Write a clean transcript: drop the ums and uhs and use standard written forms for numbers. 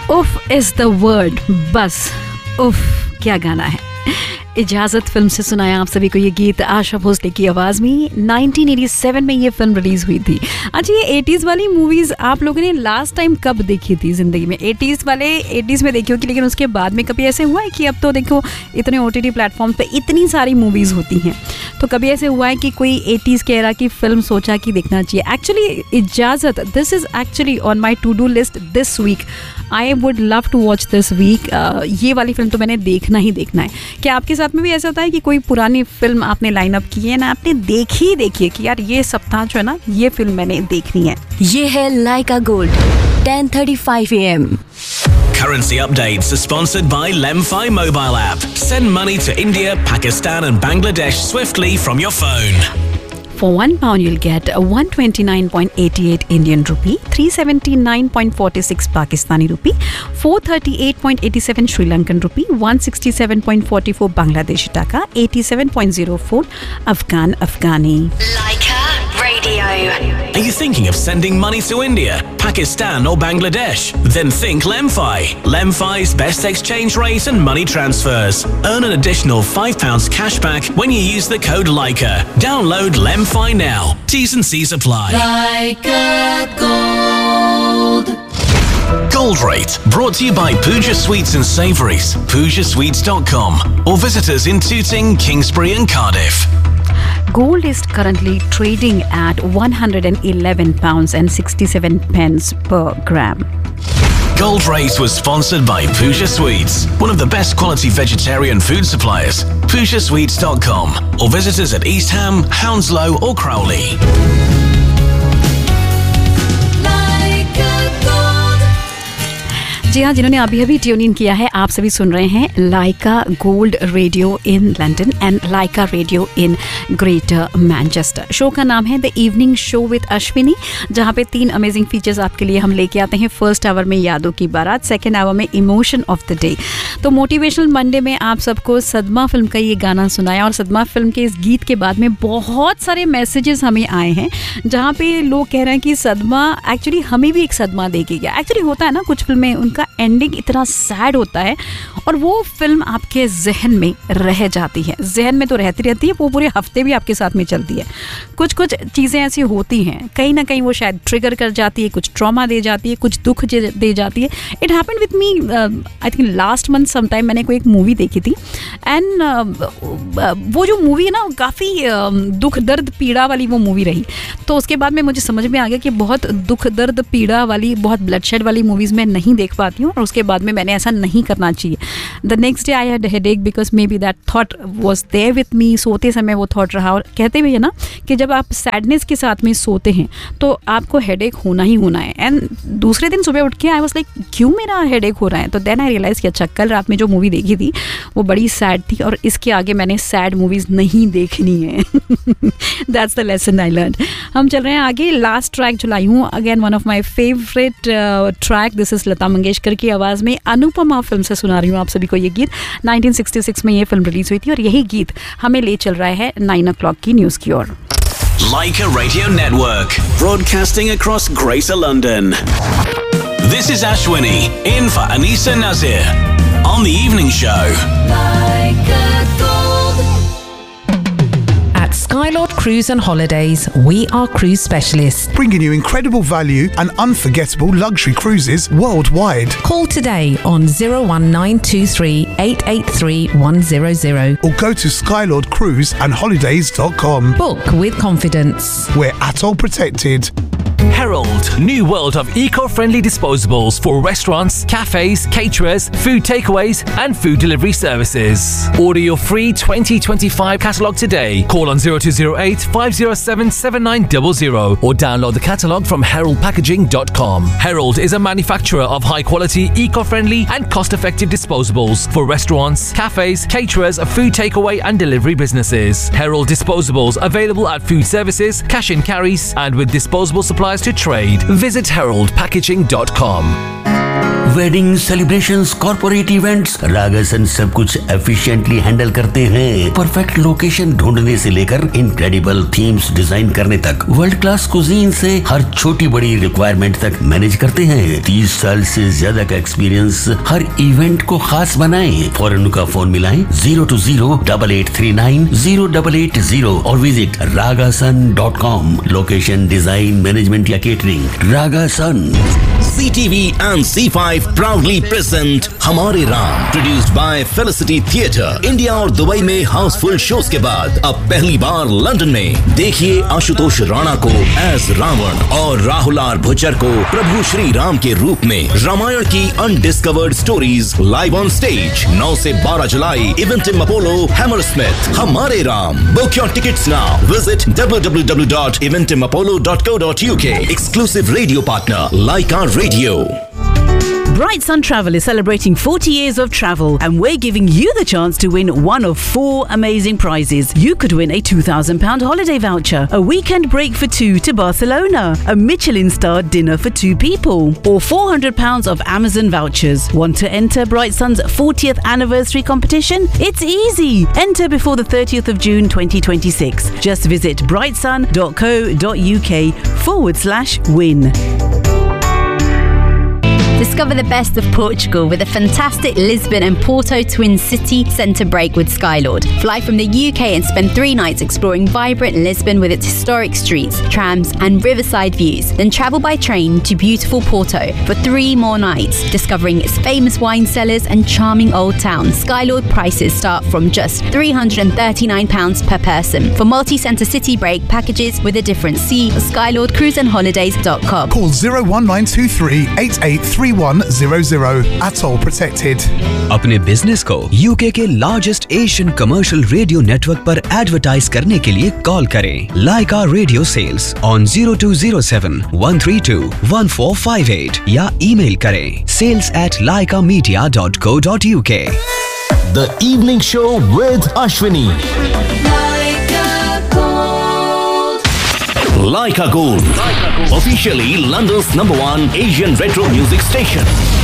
उफ is the word. बस उफ क्या गाना है. इजाजत फिल्म से सुनाया आप सभी को ये गीत आशा भोसले की आवाज़ में. 1987 में ये फिल्म रिलीज हुई थी. अच्छा, ये 80s वाली मूवीज़ आप लोगों ने लास्ट टाइम कब देखी थी ज़िंदगी में? 80s वाले 80s में देखी होगी, लेकिन उसके बाद में कभी ऐसे हुआ है कि अब तो देखो इतने OTT प्लेटफॉर्म पे इतनी सारी मूवीज़ होती हैं, तो कभी ऐसे हुआ है कि कोई 80s के एरा की फिल्म सोचा कि देखना चाहिए? एक्चुअली इजाज़त, this is actually on my to do list this week. I would love to watch this week. ये वाली फिल्म तो मैंने देखना ही देखना है. क्या आपके साथ में भी ऐसा होता है कि कोई पुरानी फिल्म आपने लाइन अप की है ना, आपने देखी कि यार ये सप्ताह जो है ना, ये फिल्म मैंने देखनी है? ये है लाइका gold 10:35 AM. Currency updates are sponsored by Lemfi mobile app. Send money to India, Pakistan and Bangladesh swiftly from your phone. For £1, you'll get 129.88 Indian rupee, 379.46 Pakistani rupee, 438.87 Sri Lankan rupee, 167.44 Bangladeshi taka, 87.04 Afghani. Laika Radio. Are you thinking of sending money to India, Pakistan or Bangladesh? Then think Lemfi. Lemfi's best exchange rate and money transfers. Earn an additional £5 cashback when you use the code LAIKA. Download Lemfi now. T's and C's apply. Laika Gold. Gold Rate, brought to you by Pooja Sweets and Savouries, PoojaSweets.com, or visit us in Tooting, Kingsbury and Cardiff. Gold is currently trading at £111 and 67 pence per gram. Gold Rate was sponsored by Pooja Sweets, one of the best quality vegetarian food suppliers. PoojaSweets.com, or visit us at East Ham, Hounslow or Crowley. जी हाँ, जिन्होंने अभी अभी tune in किया है, आप सभी सुन रहे हैं लाइका gold radio in London and Lyca radio in greater Manchester. Show का नाम है the evening show with Ashwini, जहाँ पे 3 अमेजिंग फीचर्स आपके लिए हम लेके आते हैं. फर्स्ट आवर में यादों की बारात, सेकेंड आवर में इमोशन ऑफ द डे. तो मोटिवेशनल मंडे में आप सबको सदमा फिल्म का ये गाना सुनाया, और सदमा फिल्म के इस गीत के बाद में बहुत सारे मैसेजेस हमें आए हैं, जहाँ पे लोग कह रहे हैं कि सदमा एक्चुअली हमें भी एक सदमा दे के गया. एक्चुअली होता है ना, कुछ फिल्में उनका एंडिंग इतना सैड होता है और वो फिल्म आपके जहन में रह जाती है. जहन में तो रहती रहती है, वो पूरे हफ्ते भी आपके साथ में चलती है. कुछ चीज़ें ऐसी होती हैं, कहीं ना कहीं वो शायद ट्रिगर कर जाती है, कुछ ट्रॉमा दे जाती है, कुछ दुख दे जाती है. It happened with me. I think last month sometime मैंने कोई एक मूवी देखी थी, एंड वो जो मूवी है ना, काफ़ी दुख दर्द पीड़ा वाली वो मूवी रही. तो उसके बाद में मुझे समझ में आ गया कि बहुत दुख दर्द पीड़ा वाली, बहुत ब्लडशेड वाली मूवीज़ मैं नहीं देख पाती हूँ, और उसके बाद में मैंने ऐसा नहीं करना चाहिए. The next day I had headache because may be that thought was there with me. सोते समय वो थॉट रहा. और कहते भी है ना कि जब आप सैडनेस के साथ में सोते हैं तो आपको हेडेक होना ही होना है. एंड दूसरे दिन सुबह उठ के आई वाज लाइक, क्यों मेरा हेडेक हो रहा है? तो देन आई रियलाइज़ कि अच्छा, कल रात में जो मूवी देखी थी वो बड़ी सैड थी, और इसके आगे मैंने सैड मूवीज़ नहीं देखनी है. That's the lesson I learn. हम चल रहे हैं आगे. लास्ट ट्रैक जो लाई हूँ, again one of my favourite track. This is Lata Mangeshkar की आवाज़ में अनुपमा फिल्म से सुना रही हूँ आप सभी को ये गीत. 1966 में ये फिल्म रिलीज हुई थी, और यही गीत हमें ले चल रहा है 9 o'clock की न्यूज़ की ओर. Laika Radio Network, broadcasting across Greater London. This is Ashwini, in for Anisa Nazir, on the evening show. Laika Gold. At Skylord Cruise and Holidays, we are cruise specialists. Bringing you incredible value and unforgettable luxury cruises worldwide. Call today on 01923 883 100. Or go to skylordcruiseandholidays.com. Book with confidence. We're ATOL protected. Herald, new world of eco-friendly disposables for restaurants, cafes, caterers, food takeaways and food delivery services. Order your free 2025 catalogue today. Call on 0208 507 7900 or download the catalogue from heraldpackaging.com. Herald is a manufacturer of high-quality, eco-friendly and cost-effective disposables for restaurants, cafes, caterers, food takeaway and delivery businesses. Herald disposables available at food services, cash and carries and with disposable supplies to trade. Visit heraldpackaging.com. Wedding celebrations, corporate events, रागासन सब कुछ efficiently handle करते हैं। Perfect location ढूंढने से लेकर incredible themes design करने तक, world class cuisine से हर छोटी बड़ी रिक्वायरमेंट तक मैनेज करते हैं। 30 साल से ज्यादा का एक्सपीरियंस हर इवेंट को खास बनाए। फौरन उनका फोन मिलाएं 020-8839-0880 और visit ragasun.com। Location, design, management या catering, रागासन। CTV and C5 proudly present हमारे Ram, produced by Felicity Theatre। India और दुबई में हाउसफुल शोज के बाद अब पहली बार लंदन में देखिए आशुतोष राणा को एज रावण और राहुल आर भुच्चर को प्रभु श्री राम के रूप में। रामायण की undiscovered stories live on stage 9 से 12 जुलाई, इवेंटिम अपोलो, हैमरस्मिथ। हमारे Ram, book your tickets now. Visit www.eventimapollo.co.uk। Exclusive radio partner Laika Radio। Bright Sun Travel is celebrating 40 years of travel, and we're giving you the chance to win one of 4 amazing prizes. You could win a £2,000 holiday voucher, a weekend break for 2 to Barcelona, a Michelin-starred dinner for 2 people, or £400 of Amazon vouchers. Want to enter Bright Sun's 40th anniversary competition? It's easy. Enter before the 30th of June 2026. Just visit brightsun.co.uk/win. Discover the best of Portugal with a fantastic Lisbon and Porto Twin City Centre break with Skylord. Fly from the UK and spend 3 nights exploring vibrant Lisbon with its historic streets, trams and riverside views. Then travel by train to beautiful Porto for 3 more nights, discovering its famous wine cellars and charming old town. Skylord prices start from just £339 per person. For multi-centre city break packages with a difference, see skylordcruiseandholidays.com. Call 01923 883100. Atoll protected। अपने business को UK के largest Asian commercial radio network पर advertise करने के लिए call करें लाइका radio sales on 0207-132-1458 या email करें sales@laikamedia.co.uk। The Evening Show with Ashwini। Laika Gold, officially London's #1 Asian retro music station।